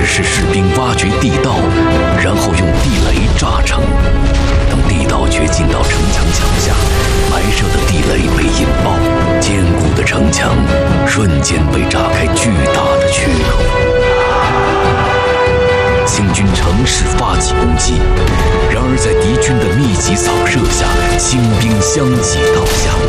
使士兵挖掘地道，然后用地雷炸城。等地道掘进到城墙脚下，埋设的地雷被引爆，坚固的城墙瞬间被炸开巨大的缺口。清军乘势发起攻击，然而在敌军的密集扫射下，清兵相继倒下。